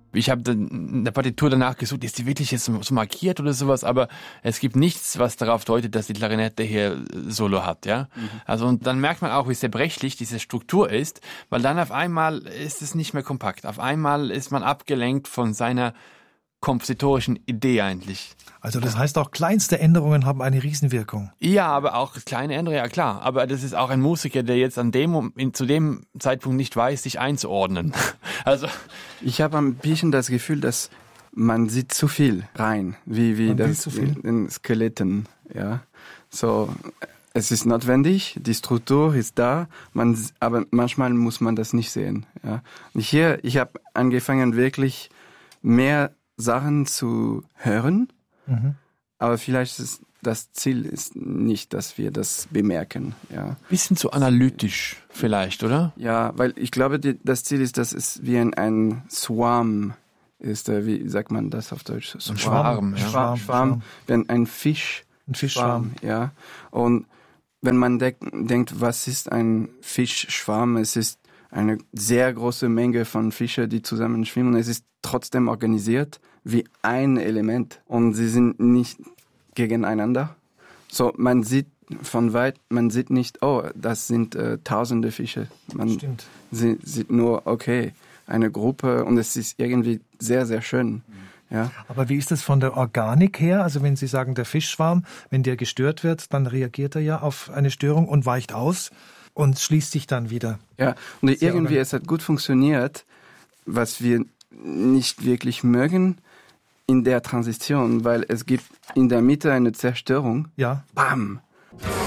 Ich habe in der Partitur danach gesucht, ist die wirklich jetzt so markiert oder sowas, aber es gibt nichts, was darauf deutet, dass die Klarinette hier Solo hat, ja. Also und dann merkt man auch, wie zerbrechlich diese Struktur ist, weil dann auf einmal ist es nicht mehr kompakt. Auf einmal ist man abgelenkt von seiner kompositorischen Idee eigentlich. Also das heißt auch, kleinste Änderungen haben eine Riesenwirkung. Ja, aber auch kleine Änderungen, ja klar. Aber das ist auch ein Musiker, der jetzt zu dem Zeitpunkt nicht weiß, sich einzuordnen. Also ich habe ein bisschen das Gefühl, dass man sieht zu viel rein, wie das in Skeletten. Ja, so es ist notwendig, die Struktur ist da, aber manchmal muss man das nicht sehen. Ja, und hier, ich habe angefangen wirklich mehr Sachen zu hören, aber vielleicht ist das Ziel ist nicht, dass wir das bemerken. Ja. Bisschen zu analytisch vielleicht, oder? Ja, weil ich glaube, das Ziel ist, dass es wie ein Swarm ist. Wie sagt man das auf Deutsch? Ein Schwarm. Schwarm. Wenn ein Fischschwarm. Ja. Und wenn man denkt, was ist ein Fischschwarm? Es ist eine sehr große Menge von Fischen, die zusammen schwimmen. Es ist trotzdem organisiert wie ein Element. Und sie sind nicht gegeneinander. So, man sieht von weit, man sieht nicht, oh, das sind tausende Fische. Man sieht nur, okay, eine Gruppe und es ist irgendwie sehr, sehr schön. Ja. Aber wie ist das von der Organik her? Also wenn Sie sagen, der Fischschwarm, wenn der gestört wird, dann reagiert er ja auf eine Störung und weicht aus und schließt sich dann wieder. Ja, und irgendwie, es hat gut funktioniert, was wir nicht wirklich mögen in der Transition, weil es gibt in der Mitte eine Zerstörung. Ja. Bam!